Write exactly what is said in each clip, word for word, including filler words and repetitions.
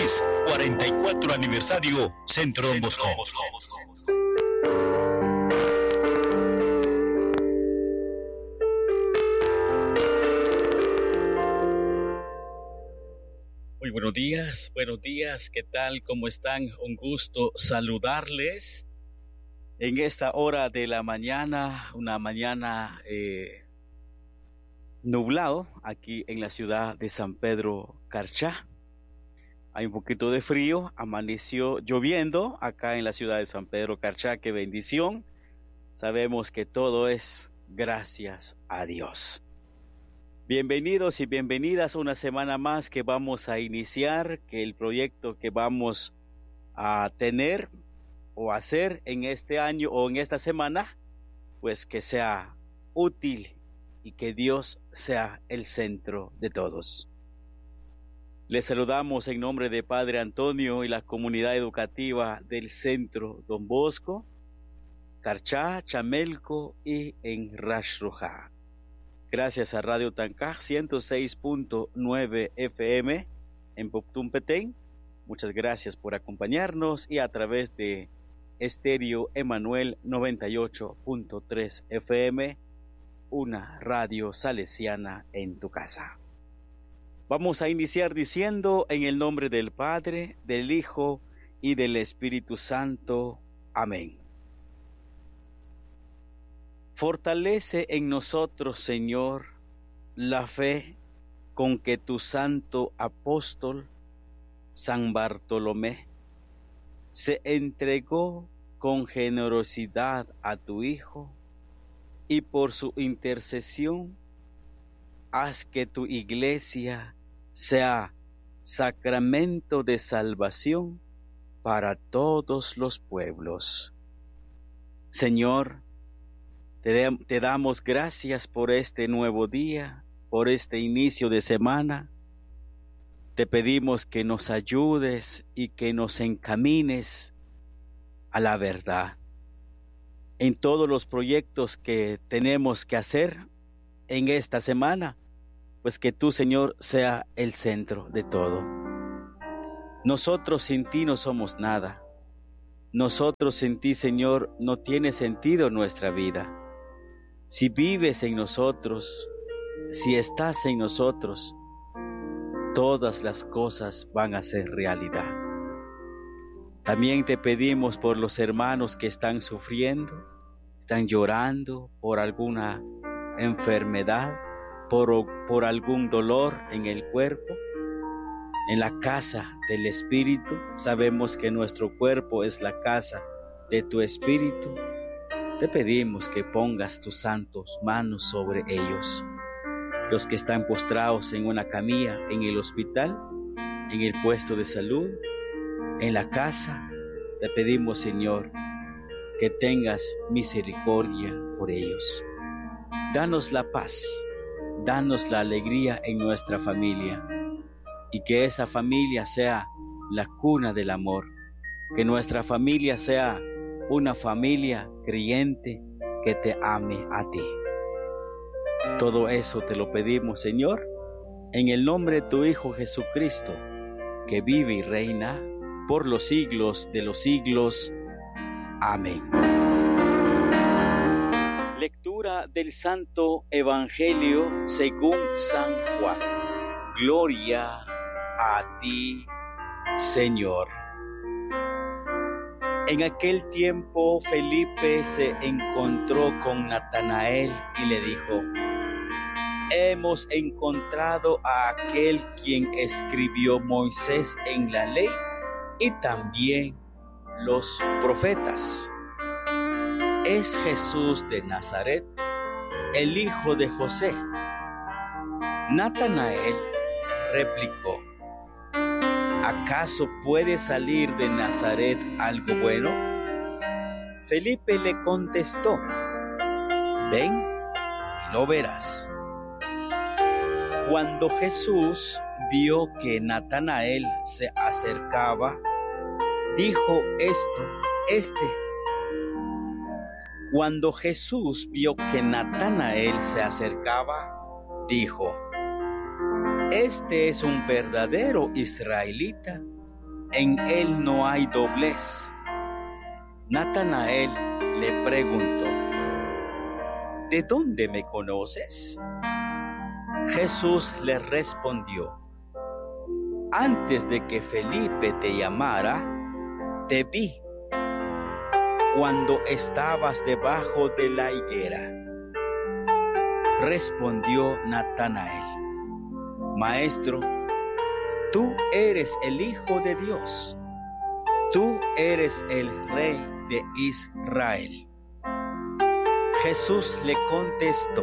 Feliz cuarenta y cuatro aniversario Centro Don Bosco. Muy buenos días, buenos días, ¿qué tal? ¿Cómo están? Un gusto saludarles en esta hora de la mañana, una mañana eh, nublado aquí en la ciudad de San Pedro Carchá. Hay un poquito de frío, amaneció lloviendo acá en la ciudad de San Pedro Carchá. ¡Qué bendición! Sabemos que todo es gracias a Dios. Bienvenidos y bienvenidas a una semana más que vamos a iniciar, que el proyecto que vamos a tener o hacer en este año o en esta semana, pues que sea útil y que Dios sea el centro de todos. Les saludamos en nombre de Padre Antonio y la comunidad educativa del Centro Don Bosco, Carchá, Chamelco y en Rash Rojá. Gracias a Radio Tancaj ciento seis punto nueve F M en Puctum Petén. Muchas gracias por acompañarnos y a través de Estéreo Emanuel noventa y ocho punto tres F M, una radio salesiana en tu casa. Vamos a iniciar diciendo en el nombre del Padre, del Hijo y del Espíritu Santo. Amén. Fortalece en nosotros, Señor, la fe con que tu santo apóstol, San Bartolomé, se entregó con generosidad a tu Hijo, y por su intercesión, haz que tu iglesia sea sacramento de salvación para todos los pueblos. Señor, Te, te damos gracias por este nuevo día, por este inicio de semana. Te pedimos que nos ayudes y que nos encamines a la verdad. En todos los proyectos que tenemos que hacer en esta semana, pues que tú, Señor, sea el centro de todo. Nosotros sin ti no somos nada. Nosotros sin ti, Señor, no tiene sentido nuestra vida. Si vives en nosotros, si estás en nosotros, todas las cosas van a ser realidad. También te pedimos por los hermanos que están sufriendo, están llorando por alguna enfermedad, por, por algún dolor en el cuerpo. En la casa del Espíritu, sabemos que nuestro cuerpo es la casa de tu Espíritu. Te pedimos que pongas tus santas manos sobre ellos, los que están postrados en una camilla, en el hospital, en el puesto de salud, en la casa. Te pedimos, Señor, que tengas misericordia por ellos. Danos la paz, danos la alegría en nuestra familia, y que esa familia sea la cuna del amor, que nuestra familia sea una familia creyente que te ame a ti. Todo eso te lo pedimos, Señor, en el nombre de tu Hijo Jesucristo, que vive y reina por los siglos de los siglos. Amén. Lectura del Santo Evangelio según San Juan. Gloria a ti, Señor. En aquel tiempo Felipe se encontró con Natanael y le dijo: hemos encontrado a aquel quien escribió Moisés en la ley y también los profetas. Es Jesús de Nazaret, el hijo de José. Natanael replicó: ¿acaso puede salir de Nazaret algo bueno? Felipe le contestó: ven y lo verás. Cuando Jesús vio que Natanael se acercaba, dijo esto, este. Cuando Jesús vio que Natanael se acercaba, dijo: este es un verdadero israelita en él no hay doblez. Natanael le preguntó: ¿de dónde me conoces? Jesús le respondió: antes de que Felipe te llamara, te vi cuando estabas debajo de la higuera. Respondió Natanael: Maestro, tú eres el Hijo de Dios, tú eres el Rey de Israel. Jesús le contestó: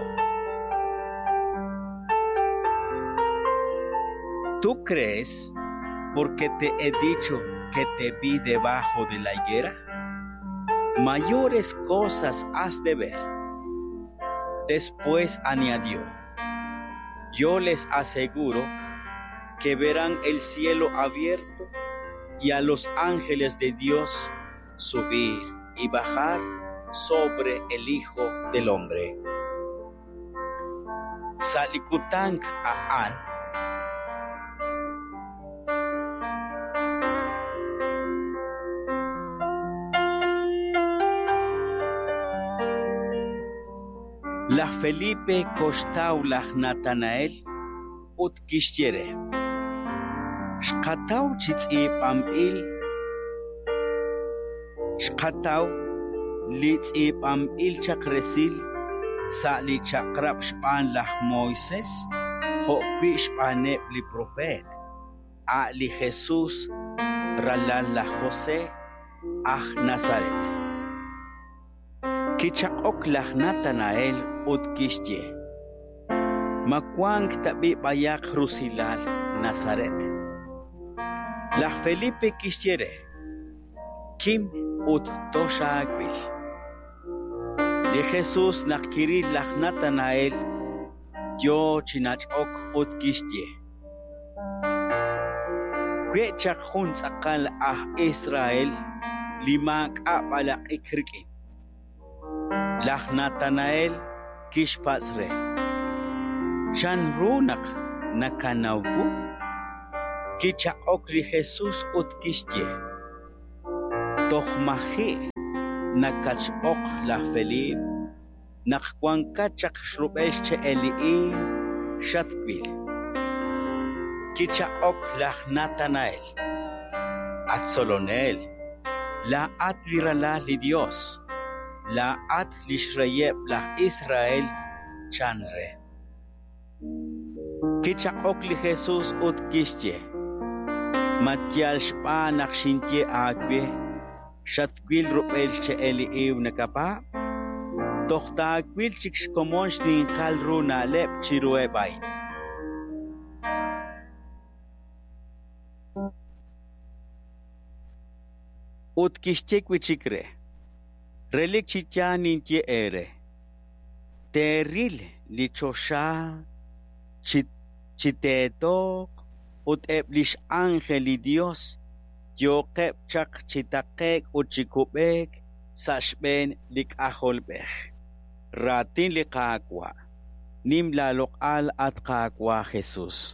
¿tú crees porque te he dicho que te vi debajo de la higuera? Mayores cosas has de ver. Después añadió: yo les aseguro que verán el cielo abierto y a los ángeles de Dios subir y bajar sobre el Hijo del Hombre. Salikutank aan. La Felipe kostaulah Natanael ut kishtiere. Shkatau chitzi pampil. Shkatau litzi pampil chakresil. Sali chakrab shpan lah Moises. Hokpi shpanep li profet. A li Jesús ralal la José ah Nazaret. Kichakok lah Natanael ut kishtie. Makwang tabi bayak rusilal Nazaret. La Felipe kishtiere. Kim ut toshagbil. De Jesús nakiri lah Natanael. Yo chinachok ut kishtie. Kwe chak hun sakal ah Israel. Limak apalak ikriki. Lah Natanael kishpasre. Chan runak nakanawgu. Kicha okri Jesus ut kishtie. Tohmahi nakach ok la Felip. Nakwan kachak shrubesh che Elii shatbil. Kicha ok lah Natanael. At solonel. La at lirala li Dios. La at lishrayeb la Israel chanre. Kichakok li Jesus ut kishtie. Matyal shpa nakshintye agbe. Shatkwil rupel che Eliiw nakapa. Tohta akwil chikshkomonsh din kalru nalep chiruebay. Ut kishtie kwichikre. Relik chicha nintye ere. Teril lichosha chit chitetok ut eblish angeli Dios. Yo kep chak chitakek ut chikubek sashben lik aholbeh. Ratin likakwa. Nim lalok al at kakwa Jesus.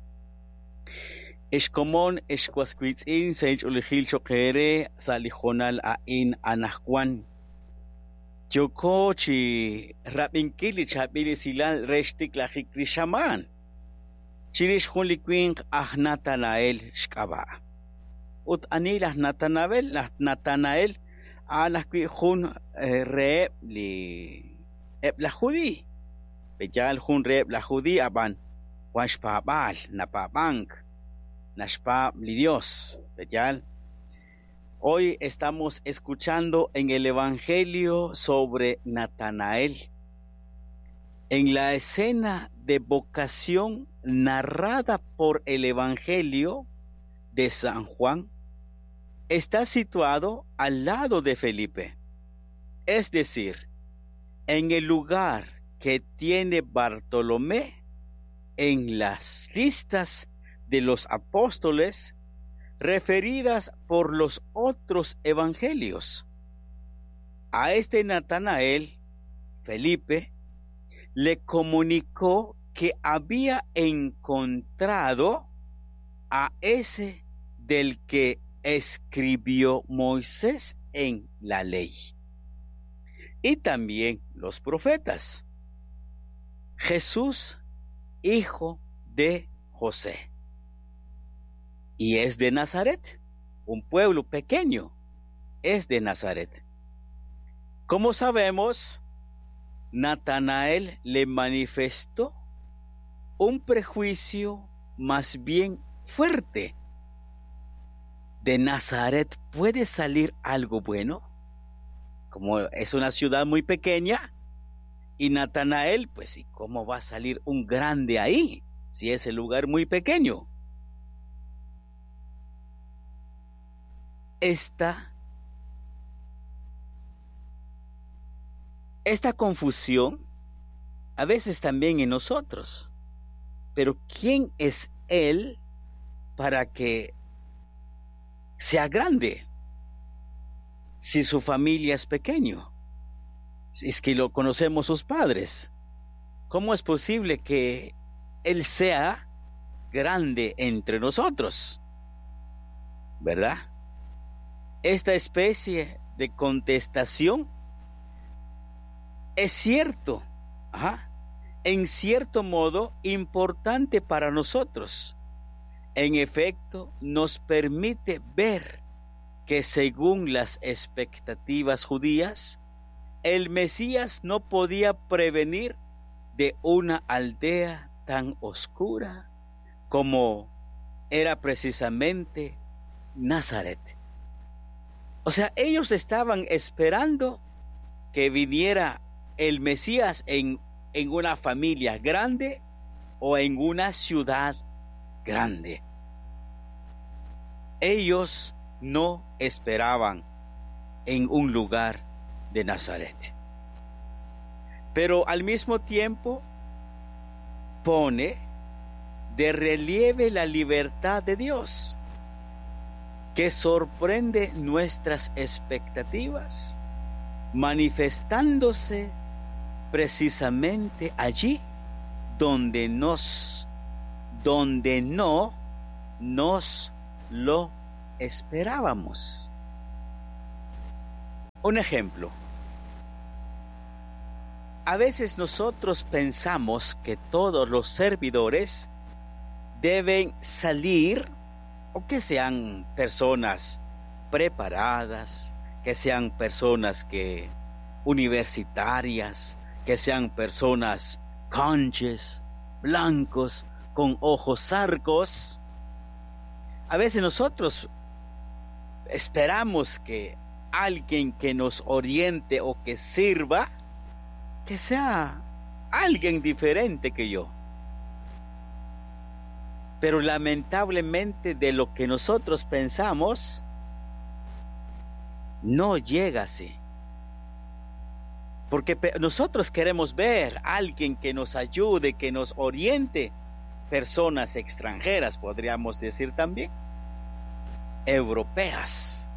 Eshkomon eshkwaskwitsin sa ichulihil chokere sa lijonal ain anahkwan. Yoko chi rapinkili chapili silal reshtik la hikrishaman. Chirish hulikwink ah Natanael shkaba. Ut anil ah Natanael, ah Natanael, anahkwi hun reeb li eb la judi. Bejal hun reeb la judi aban. Washpabal napabank. Nashpa li Dios. Bejal. Hoy estamos escuchando en el Evangelio sobre Natanael. En la escena de vocación narrada por el Evangelio de San Juan, está situado al lado de Felipe. Es decir, en el lugar que tiene Bartolomé en las listas de los apóstoles referidas por los otros evangelios. A este Natanael, Felipe, le comunicó que había encontrado a ese del que escribió Moisés en la ley y también los profetas. Jesús, hijo de José, y es de Nazaret, un pueblo pequeño, es de Nazaret. Como sabemos, Natanael le manifestó un prejuicio más bien fuerte. ¿De Nazaret puede salir algo bueno? Como es una ciudad muy pequeña, y Natanael, pues, ¿y cómo va a salir un grande ahí, si es el lugar muy pequeño? Esta, esta confusión a veces también en nosotros. Pero ¿quién es él para que sea grande si su familia es pequeño? Si es que lo conocemos sus padres, ¿cómo es posible que él sea grande entre nosotros? ¿Verdad? Esta especie de contestación es cierto, ajá, en cierto modo importante para nosotros. En efecto, nos permite ver que según las expectativas judías, el Mesías no podía prevenir de una aldea tan oscura como era precisamente Nazaret. O sea, ellos estaban esperando que viniera el Mesías en, en una familia grande o en una ciudad grande. Ellos no esperaban en un lugar de Nazaret. Pero al mismo tiempo pone de relieve la libertad de Dios, que sorprende nuestras expectativas, manifestándose precisamente allí donde nos, donde no nos lo esperábamos. Un ejemplo. A veces nosotros pensamos que todos los servidores deben salir, o que sean personas preparadas, que sean personas que universitarias, que sean personas conches, blancos, con ojos zarcos. A veces nosotros esperamos que alguien que nos oriente o que sirva, que sea alguien diferente que yo. Pero lamentablemente de lo que nosotros pensamos, no llega así. Porque nosotros queremos ver a alguien que nos ayude, que nos oriente. Personas extranjeras, podríamos decir también. Europeas.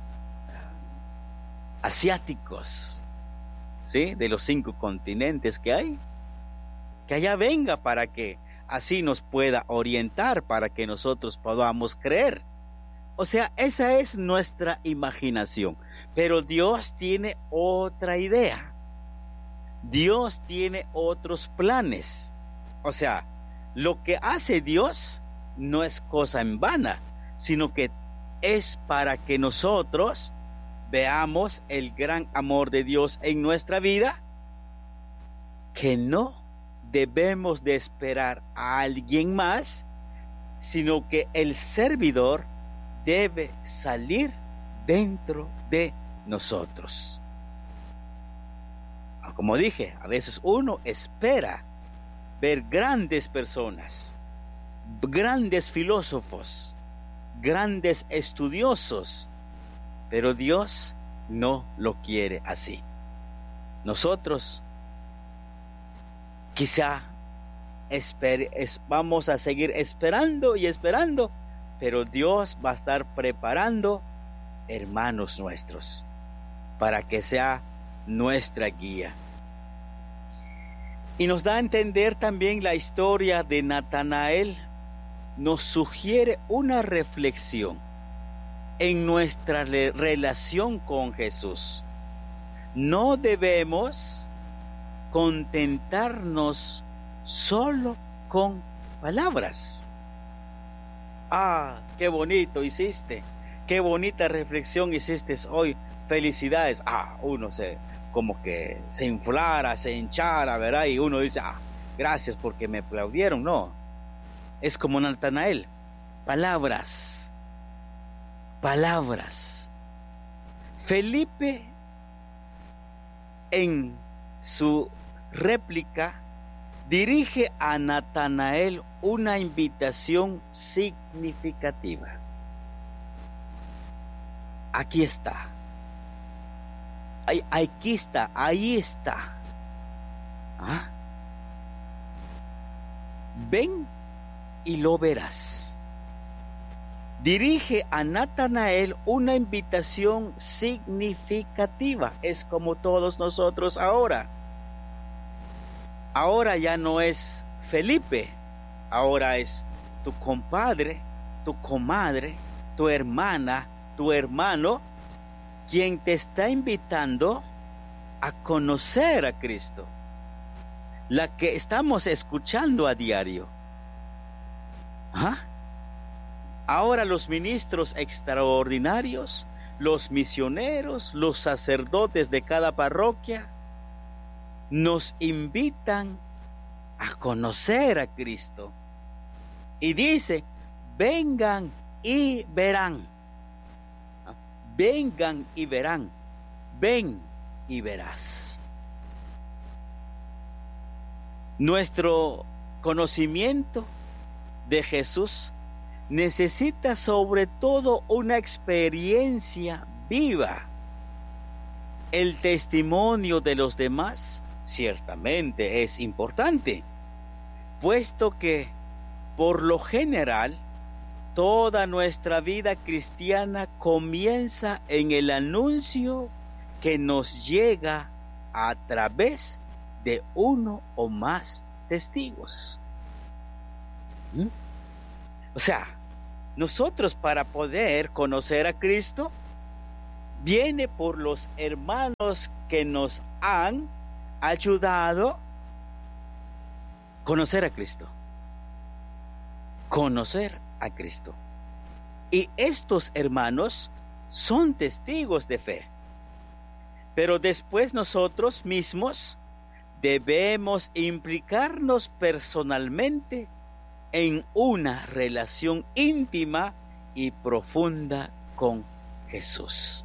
Asiáticos. ¿Sí? De los cinco continentes que hay. Que allá venga para que así nos pueda orientar, para que nosotros podamos creer. O sea, esa es nuestra imaginación. Pero Dios tiene otra idea. Dios tiene otros planes. O sea, lo que hace Dios no es cosa en vana, sino que es para que nosotros veamos el gran amor de Dios en nuestra vida, que no debemos de esperar a alguien más, sino que el servidor debe salir dentro de nosotros. Como dije, a veces uno espera ver grandes personas, grandes filósofos, grandes estudiosos, pero Dios no lo quiere así. Nosotros quizá esper- es, vamos a seguir esperando y esperando, pero Dios va a estar preparando hermanos nuestros para que sea nuestra guía. Y nos da a entender también la historia de Natanael, nos sugiere una reflexión. en nuestra le- relación con Jesús. No debemos contentarnos solo con palabras. Ah, qué bonito hiciste, qué bonita reflexión hiciste hoy, felicidades. Ah, uno se como que se inflara, se hinchara, ¿verdad? Y uno dice, ah, gracias porque me aplaudieron. No, es como Natanael, palabras, palabras. Felipe, en su réplica, dirige a Natanael una invitación significativa. Aquí está. Ahí, aquí está, ahí está. ¿Ah? Ven y lo verás. Dirige a Natanael una invitación significativa. Es como todos nosotros ahora. Ahora ya no es Felipe, ahora es tu compadre, tu comadre, tu hermana, tu hermano, quien te está invitando a conocer a Cristo, la que estamos escuchando a diario. ¿Ah? Ahora los ministros extraordinarios, los misioneros, los sacerdotes de cada parroquia, nos invitan a conocer a Cristo. Y dice, vengan y verán. Vengan y verán. Ven y verás. Nuestro conocimiento de Jesús necesita sobre todo una experiencia viva. El testimonio de los demás ciertamente es importante, puesto que, por lo general, toda nuestra vida cristiana comienza en el anuncio que nos llega a través de uno o más testigos. ¿Mm? O sea, nosotros para poder conocer a Cristo, viene por los hermanos que nos han ayudado a conocer a Cristo. Conocer a Cristo. Y estos hermanos son testigos de fe. Pero después nosotros mismos debemos implicarnos personalmente en una relación íntima y profunda con Jesús.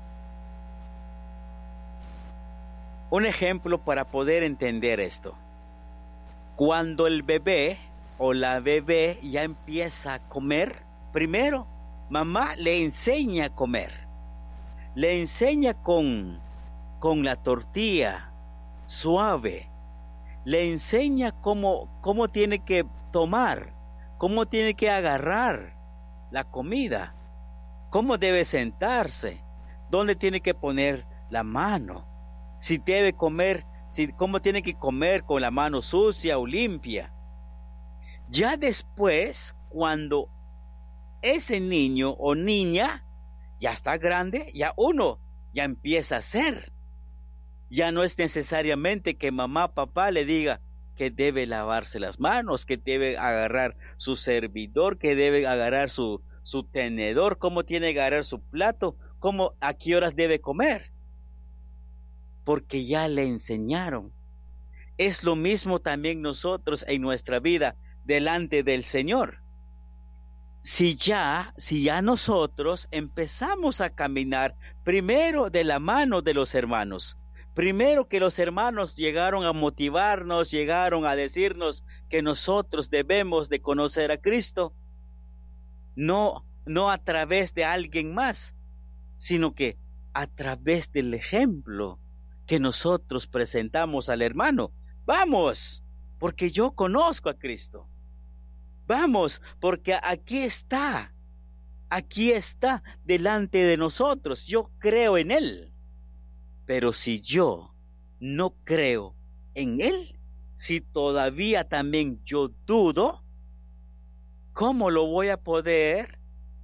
Un ejemplo para poder entender esto. Cuando el bebé o la bebé ya empieza a comer, primero, mamá le enseña a comer. Le enseña con, con la tortilla suave. Le enseña cómo, cómo tiene que tomar, cómo tiene que agarrar la comida, cómo debe sentarse, dónde tiene que poner la mano. Si debe comer, si, cómo tiene que comer con la mano sucia o limpia. Ya después, cuando ese niño o niña ya está grande, ya uno ya empieza a hacer. Ya no es necesariamente que mamá, papá le diga que debe lavarse las manos, que debe agarrar su servidor, que debe agarrar su, su tenedor, cómo tiene que agarrar su plato, cómo, a qué horas debe comer. Porque ya le enseñaron. Es lo mismo también nosotros en nuestra vida delante del Señor. Si ya, si ya nosotros empezamos a caminar primero de la mano de los hermanos, primero que los hermanos llegaron a motivarnos, llegaron a decirnos que nosotros debemos de conocer a Cristo, no, no a través de alguien más, sino que a través del ejemplo que nosotros presentamos al hermano. Vamos, porque yo conozco a Cristo. Vamos, porque aquí está, aquí está delante de nosotros. Yo creo en Él. Pero si yo no creo en Él, si todavía también yo dudo, ¿cómo lo voy a poder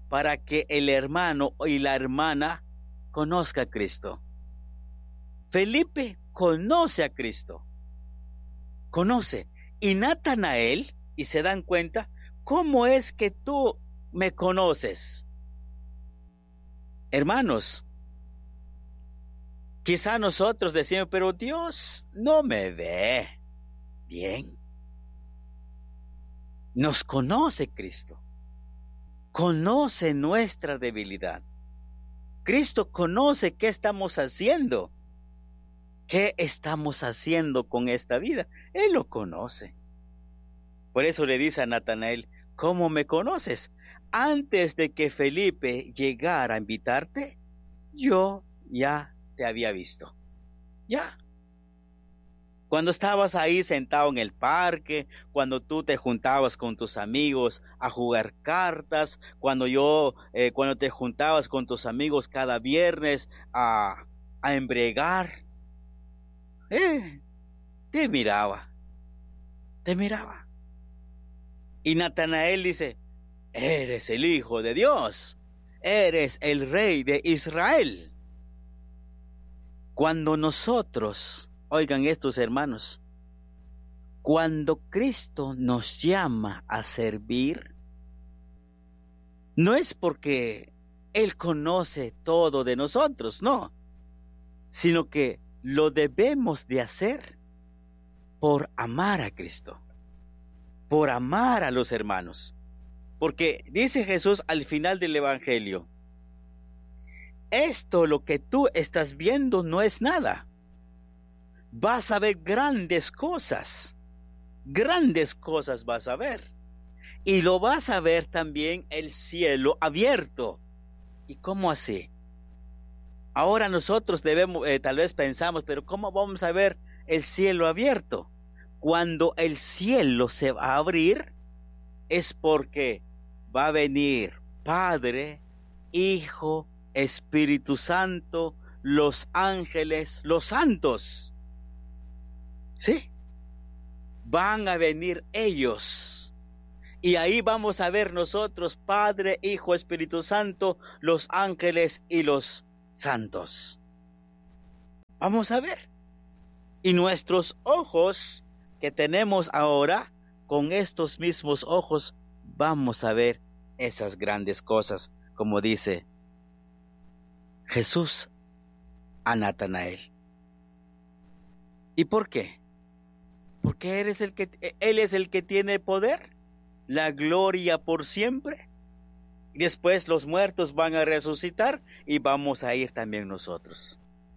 para que el hermano y la hermana conozca a Cristo. Felipe conoce a Cristo, conoce. Y Natanael, y se dan cuenta, ¿cómo es que tú me conoces? Hermanos, quizá nosotros decimos, pero Dios no me ve bien. Nos conoce Cristo, conoce nuestra debilidad. Cristo conoce qué estamos haciendo, qué estamos haciendo con esta vida. Él lo conoce. Por eso le dice a Natanael, ¿cómo me conoces? Antes de que Felipe llegara a invitarte, yo ya te había visto. Ya. Cuando estabas ahí sentado en el parque, cuando tú te juntabas con tus amigos a jugar cartas, cuando yo, eh, cuando te juntabas con tus amigos cada viernes a, a embriagar, eh, te miraba, te miraba. Y Natanael dice, eres el Hijo de Dios, eres el Rey de Israel. Cuando nosotros, oigan estos hermanos, cuando Cristo nos llama a servir, no es porque Él conoce todo de nosotros, no, sino que lo debemos de hacer por amar a Cristo, por amar a los hermanos. Porque dice Jesús al final del Evangelio, esto lo que tú estás viendo no es nada. Vas a ver grandes cosas, grandes cosas vas a ver. Y lo vas a ver también el cielo abierto. ¿Y cómo así? Ahora nosotros debemos, eh, tal vez pensamos, pero ¿cómo vamos a ver el cielo abierto? Cuando el cielo se va a abrir, es porque va a venir Padre, Hijo, Espíritu Santo, los ángeles, los santos. ¿Sí? Van a venir ellos. Y ahí vamos a ver nosotros, Padre, Hijo, Espíritu Santo, los ángeles y los santos. Vamos a ver. Y nuestros ojos que tenemos ahora, con estos mismos ojos, vamos a ver esas grandes cosas, como dice Jesús a Natanael. ¿Y por qué? Porque él es el que, él es el que tiene poder, la gloria por siempre. Después los muertos van a resucitar y vamos a ir también nosotros.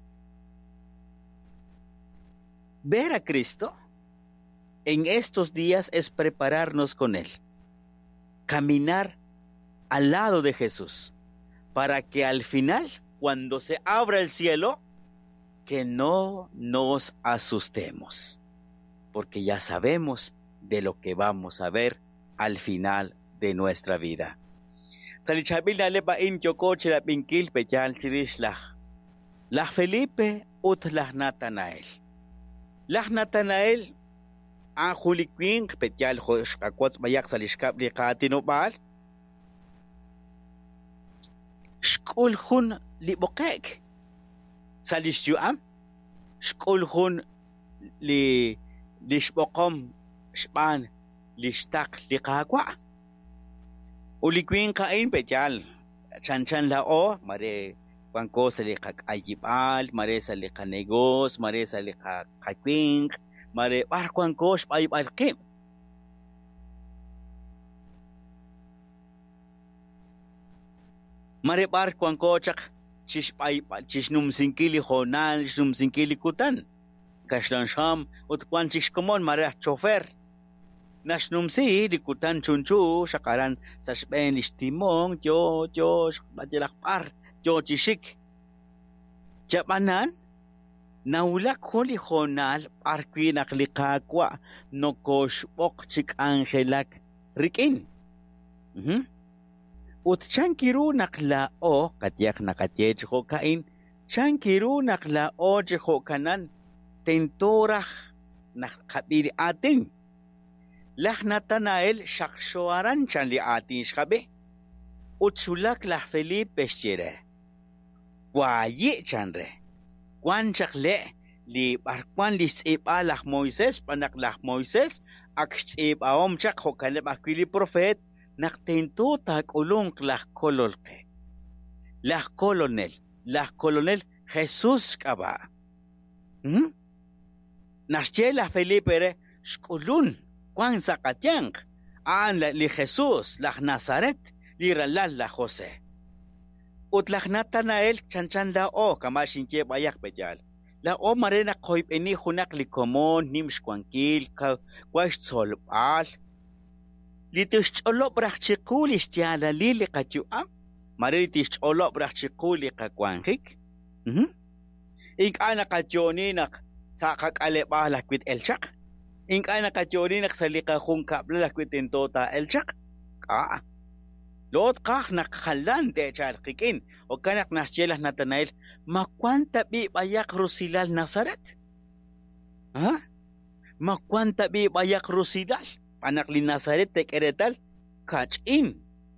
Ver a Cristo en estos días es prepararnos con Él, caminar al lado de Jesús, para que al final, cuando se abra el cielo, que no nos asustemos, porque ya sabemos de lo que vamos a ver al final de nuestra vida. La Felipe ut la Natanael. La Natanael an juliquin pechal joshkakwats bayak salishkap liqatino bal. Shkul hun libokek. Salishuam. Shkul hun li lishbokom shban lishtak liqakwa. Uliquin kain pechal chanchan la o mare Juanco se le ayibal, mare se le negos, mare se le caquing, mare bar Juanco ayibal kim. Mare bar Juanco chak chish ayibal chish num sinkili honal, num sinkili kutan. Kashlan sham ut kwan chish komon mare chofer. Nash num si di kutan chunchu shakaran sa shben ishtimong yo yo bajelak par. Yo chishik Japanan naulak holi honal arquinak likakwa no kosh chik angelak rikin. Mhm. Ut chankiru nakla o katyak nakatyech ho kain chankiru nakla o ho kanan tentorah nakabiri atin. Lah Natanael shakshoaran chan li atin shkabe. Uchulak la Felipe shire. Guayi chanre. Kwan chakle li barkwan li tsipa la Moises panak la Moises ak tsipa om chak hokale makwili profet naktintu tak ulung la kololke. La colonel, la colonel Jesús kaba. Hmm? Naschela Felipe re shkulun kwan sakatyang an li Jesús la Nazaret li ralal la José. Utlak Natanael chanchan la o kamashinche bayak bejal. La o marena koip eni hunak li komon nimsh kwankil ka kwash tsolpal. Li tushcholo brachikul istiala li li katyuam. Mari tushcholo brachikul li kakwanhik. Mhm. Ik ana katyoninak sa kakalepa lakwit elchak. Ik ana katyoninak sa likahung kabla lakwit intota elchak. Ka. Lot kah nakhalan de chalkikin o kanak nasyelah Natanael makwanta bi bayak rusilal Nazaret. Ha? Makwanta bi bayak rusilal panak li Nazaret tek eretal kachin.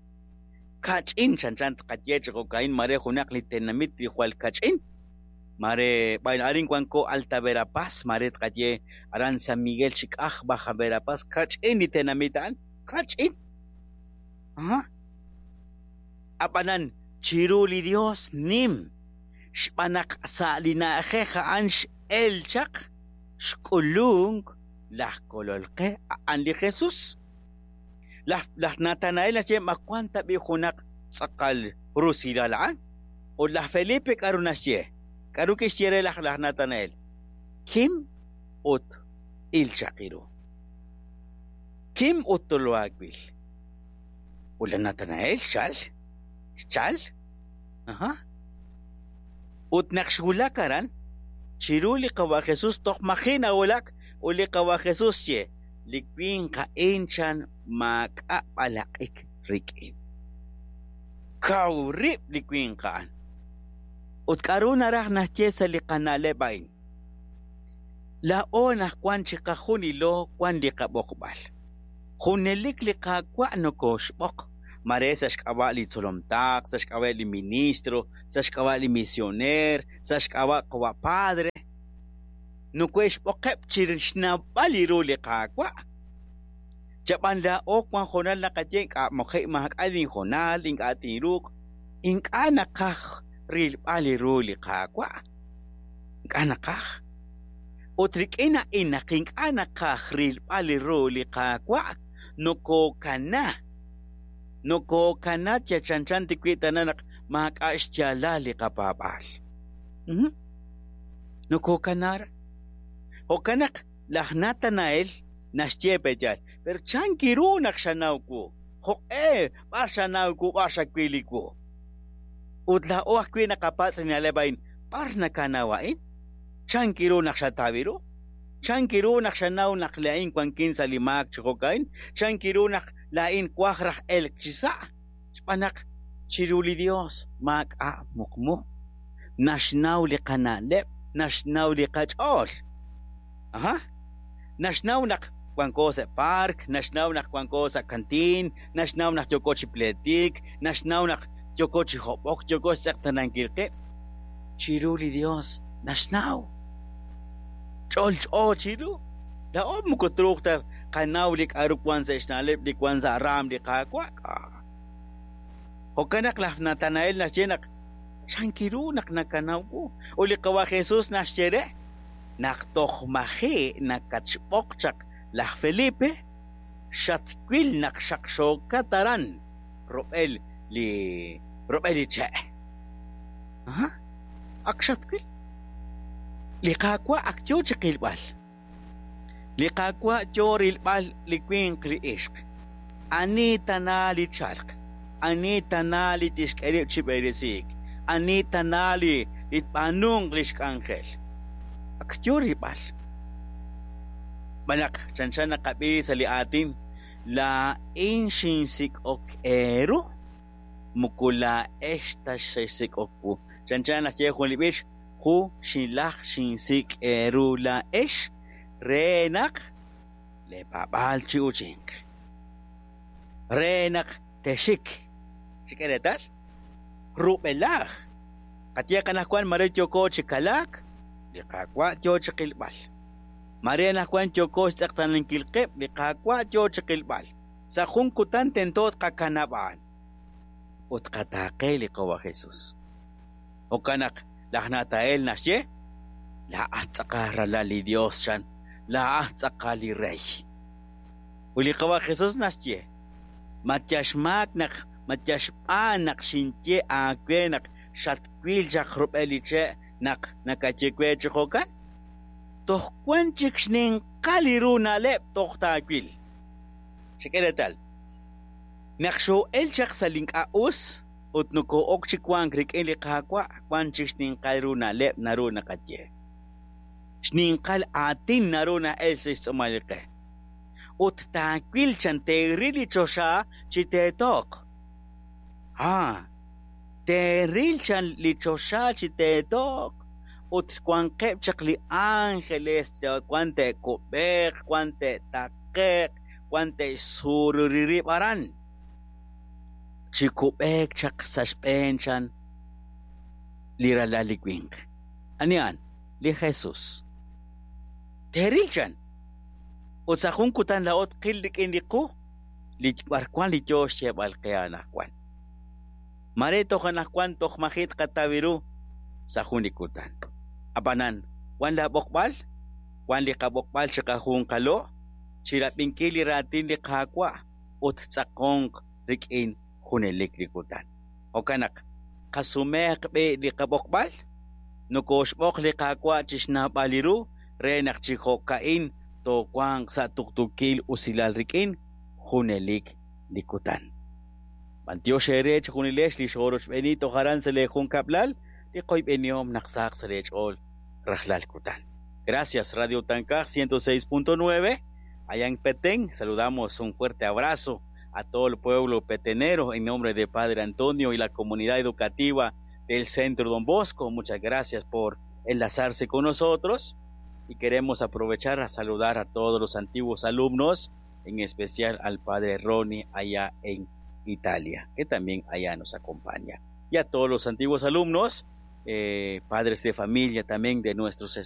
Kachin chanchan katyech ko kain mare hunak li tenamit li hual kachin. Mare bain aring kwanko Alta Verapaz mare katye aran San Miguel Chikah Baja Verapaz kachin li tenamitan kachin. Ha? Apanan chiruli Dios nim shpanak sa linajeja ansh elchak shkulung la kololke an li Jesús la la Natanael che makwanta bi hunak sakal rusilalaan o la Felipe karunasye karu ke shere la la Natanael kim ot ilchakiru kim otolwagbil o la Natanael shal Chal? Aha. Ut nakshula karan, chiruli kawa Jesus tok makina ulak, uli kawa Jesus ye, likwin ka enchan makapalakik rikin. Kaurip likwin kaan. Ut karuna rah na sa likanale bain. Laon ah kwan chika hunilo kwan likabokbal. Hunelik likakwa no koshbok. Mare sa shkawa li tsolomtak, sa shkawa li ministro, sa shkawa li misioner, sa shkawa kawa padre. No kwesh pokep chirishna baliro li kakwa. Japan la o kwan honal na katyeng ka mokhe mahak alin honal ing atiruk. Ing anakah ril baliro li kakwa. Ing anakah. Utrik ina inak ing anakah ril baliro li kakwa. No ko kana. No ko kanat ya chanchan tikwita nanak makash jalali kapabal. Mhm. No ko kanar. O kanak lah Natanael nasyepe jal. Pero chankiru nakshanaw ko. Ho eh pasanaw ko pasakwili ko. Utla o akwi nakapat sa nalabain par nakanawain. Chankiru nakshatawiru. Chankiru nakshanaw naklain kwangkin sa limak chukokain. Chankiru nak lain kuahrah el kisa panak chiruli Dios mak a mukmu nashnaw li kanalep nashnaw li kachol aha nashnaw nak kwanko sa park nashnaw nak kwanko sa kantin nashnaw nak chokochi pletik nashnaw nak chokochi hopok chokochi saktanangilke chiruli Dios nashnaw chol chol chiru da om ko trukta kanawlik arukwan sa isnalip di kwan sa aram di kakwa ka. O kanak lah Natanael na siya chankiru nak nakanaw ko. Uli kawa Jesus na siya naktohmahi nakachpok chak lah Felipe shatkwil nakshaksho kataran Robel li Robel li che. Aha? Akshatkwil. Li kakwa aktyo chakilbal. Likakwa joril bal likwin kriishk. Ani tanali chalk. Ani tanali tiskeri chiberisik. Ani tanali itpanung lishk angel. Akjori bal. Malak chanchan na kabi sa liatin la inshinsik ok ero mukula esta shisik okpu. Chanchan na siya kung libish ku shilak shinsik ero la esh Renak le babal chiuchink. Renak teshik. Chiqueretal, Rubelag, Katia Canajuan Maretio Coche Calac, Licacua Chochakilbal. Mariana Juan Choco Stactan en Kilkep, Licacua Chochakilbal. Sajun Kutan tentot Kakanaban. Utkatake Licoa Jesús. Okanak, Lahnatael Nasye, La Atzakara Lali Dios Shan, La Atzakali Rey. Ulicoa Jesús Nasye. Matiashmak nak, Matiashpanak Shintie Aquenak, Shatquil Jacrubeliche, Nak, Nakachekwe Chokan. Toch Quanchixnin Kaliruna Lep Tochtaquil. Chequeretal. Naksho el Chaksalink Aus. Utnuko okchikwan krik ili kakwa kwan chishnin kalruna lep naruna katye. Shnin kal atin naruna el sistomalike. Ut takwil chan te rili chosha chite tok. Ha. Te ril chan li chosha chite tok. Ut kwan kep chakli angeles kwan te kubek, kwan te takek, kwan te sururiri paran. Chikubek chak sashpenchan lira lalikwing. Anian, li Jesus. Terilchan. O sa kung kutan laot kilik indiku, li barkwan li Joshua balkaya kwan. Mareto ka nakwan tok makit katawiru sa hunikutan. Abanan, wan la bokbal, wan li kabokbal chaka hung kalo, chirapingkili ratin li kakwa, ut tsakong rikin hunelik likutan. O kanak, kasumek be li kabokbal, nukoshbok li kakwa chishna baliru, renak chiko kain, to kwang sa tuktukil usilal rikin, hunelik likutan. Mantyo sherech hunilesh li shoroch benito haran sa lejun kablal, li koy benyom naksak sa lechol, rahlal kutan. Gracias Radio Tancaj ciento seis punto nueve, allá en Petén, saludamos un fuerte abrazo a todo el pueblo petenero en nombre de Padre Antonio y la comunidad educativa del Centro Don Bosco. Muchas gracias por enlazarse con nosotros y queremos aprovechar a saludar a todos los antiguos alumnos, en especial al Padre Ronnie allá en Italia, que también allá nos acompaña. Y a todos los antiguos alumnos, eh, padres de familia también de nuestros